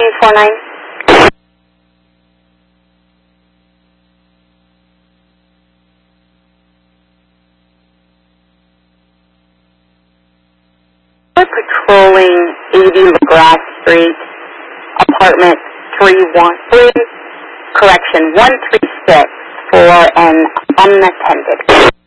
949. We're patrolling 80 McGrath Street, apartment 313, correction 136, for an unattended.